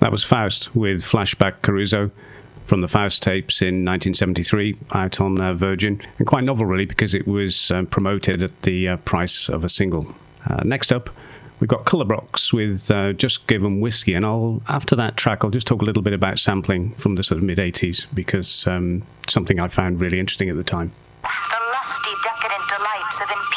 That was Faust with Flashback Caruso from the Faust tapes in 1973 out on Virgin. And quite novel, really, because it was promoted at the price of a single. Next up, we've got Colourbox with Just Give 'Em Whiskey. And after that track, I'll just talk a little bit about sampling from the sort of mid-80s, because something I found really interesting at the time. The lusty, decadent delights of